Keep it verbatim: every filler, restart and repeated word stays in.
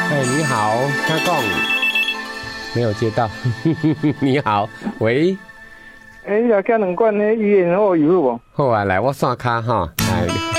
哎，你好，他讲没有接到。你好，喂。 哎，要加两罐呢，语言好有无？ 好啊，来我刷卡哈。哎。